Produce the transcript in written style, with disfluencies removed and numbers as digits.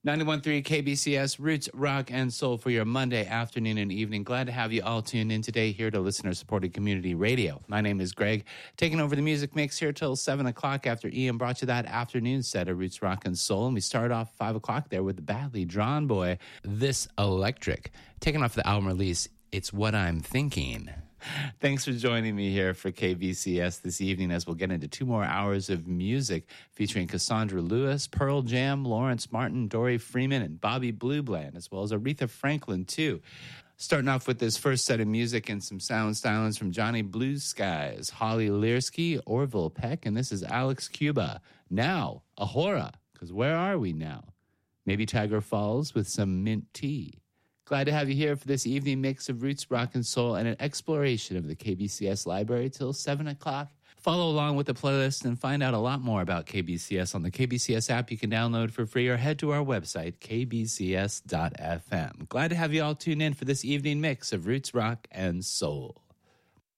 91.3 KBCS, Roots, Rock, and Soul for your Monday afternoon and evening. Glad to have you all tuned in today here to listener-supported community radio. My name is Greg, taking over the music mix here till 7 o'clock after Ian brought you that afternoon set of Roots, Rock, and Soul. And we started off 5 o'clock there with the Badly Drawn Boy, This Electric. Taken off the album release, It's What I'm Thinking. Thanks for joining me here for KBCS this evening as we'll get into 2 more hours of music featuring Cassandra Lewis, Pearl Jam, Lawrence Martin, Dory Freeman, and Bobby Blue Bland, as well as Aretha Franklin, too. Starting off with this first set of music and some sound stylings from Johnny Blue Skies, Holly Learsky, Orville Peck, and this is Alex Cuba. Now, Ahora, because where are we now? Maybe Tiger Falls with some mint tea. Glad to have you here for this evening mix of Roots, Rock, and Soul and an exploration of the KBCS library till 7 o'clock. Follow along with the playlist and find out a lot more about KBCS on the KBCS app you can download for free or head to our website, kbcs.fm. Glad to have you all tune in for this evening mix of Roots, Rock, and Soul.